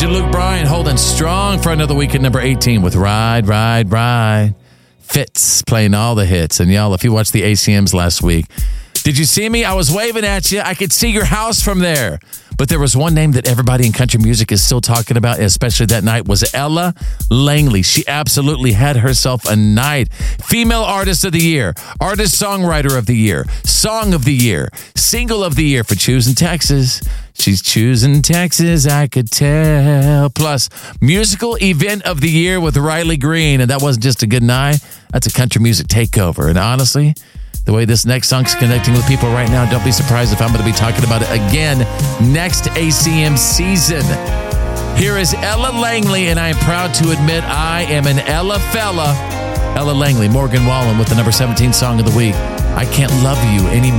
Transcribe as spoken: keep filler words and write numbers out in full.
Luke Bryan holding strong for another week at number eighteen with Ride, Ride, Ride. Fitz playing all the hits. And y'all, if you watched the A C Ms last week, did you see me? I was waving at you. I could see your house from there. But there was one name that everybody in country music is still talking about, especially that night, was Ella Langley. She absolutely had herself a night. Female Artist of the Year, Artist Songwriter of the Year, Song of the Year, Single of the Year for Choosing Texas. She's choosing Texas, I could tell. Plus, Musical Event of the Year with Riley Green. And that wasn't just a good night. That's a country music takeover. And honestly, the way this next song's connecting with people right now, don't be surprised if I'm going to be talking about it again next A C M season. Here is Ella Langley, and I am proud to admit I am an Ella fella. Ella Langley, Morgan Wallen with the number seventeen song of the week. I Can't Love You Anymore.